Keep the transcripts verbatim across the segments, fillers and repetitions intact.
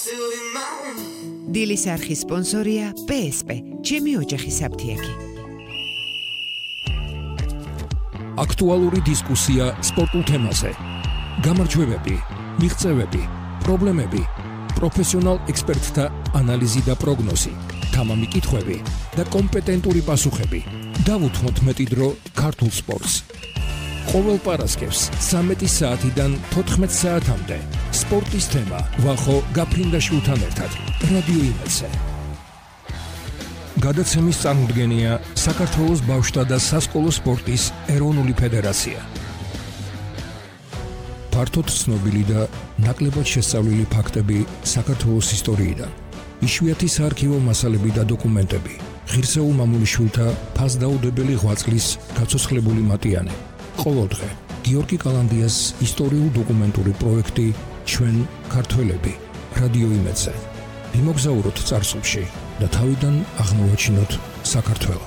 დილის არხის სპონსორია პე ეს პე, ჩემი ოჯახის აფთიაქი. აქტუალური დისკუსია სპორტულ თემაზე. გამარჯვებები, მიღწევები, პრობლემები, პროფესიონალ ექსპერტთა ანალიზი და პროგნოზი, თამამი კითხვები და კომპეტენტური პასუხები. დავუთმოთ მეტი დრო ქართულ სპორტს. ყოველ პარასკევს ცამეტი საათიდან თოთხმეტ საათამდე სპორტის თემა ვახო გაფრინდაშვილთან ერთად რადიო იმედზე. გადაცემის წარმოდგენია საქართველოს ბავშვთა და სასკოლო სპორტის ეროვნული ფედერაცია. ფართოდ ცნობილი და ნაკლებად შესწავლილი ფაქტები საქართველოს ისტორიიდან, იშვიათი საარქივო მასალები და დოკუმენტები, ღირსეულ მამულიშვილთა ფასდაუდებელი ღვაწლის გაცოცხლებული მატიანე. ყოველდღე გიორგი კალანდიას ისტორიულ-დოკუმენტური პროექტი ჩვენ ქართველები რადიო იმედზე. ვიმოგზაუროთ წარსულში და თავიდან აღმოვაჩინოთ საქართველო.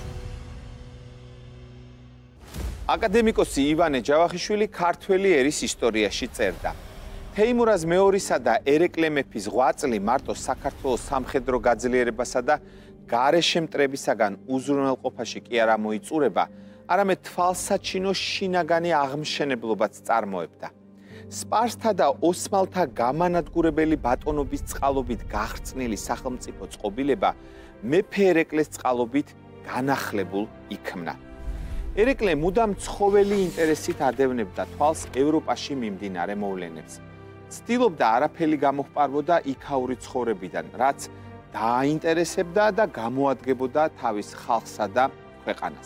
აკადემიკოსი ივანე ჯავახიშვილი ქართველი ერის ისტორიაში წერდა. თეიმურაზ მეორისა და ერეკლე მეფის ღვაწლი მარტო საქართველოს სამხედრო გაძლიერებასა და გარეშე მტრებისაგან უზრუნველყოფაში კი არ მოიწურება, არამედ თვალსაჩინო შინაგანი აღმშენებლობაც წარმოებდა. სპარსთა და ოსმალთა გამანადგურებელი ბატონობის წყალობით გახრწნილი სახელმწიფო წყობილება მეფე ერეკლეს წყალობით განახლებულ იქმნა. ერეკლე მუდამ ცხოველი ინტერესით ადევნებდა თვალს ევროპაში მიმდინარე მოვლენებს. ცდილობდა არაფერი გამოჰყარვოდა იქაური ცხოვრებიდან, რაც დააინტერესებდა და გამოადგებოდა თავის ხალხსა და ქვეყანას.